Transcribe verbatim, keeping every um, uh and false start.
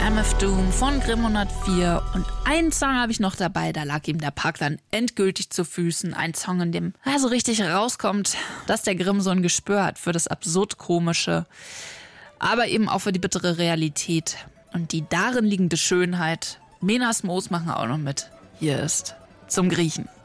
Time of Doom von Grimm hundertvier. Und einen Song habe ich noch dabei, da lag ihm der Park dann endgültig zu Füßen. Ein Song, in dem er so richtig rauskommt, dass der Grimm so ein Gespür hat für das Absurd-Komische, aber eben auch für die bittere Realität und die darin liegende Schönheit. Menas Moos machen auch noch mit. Hier ist Zum Griechen.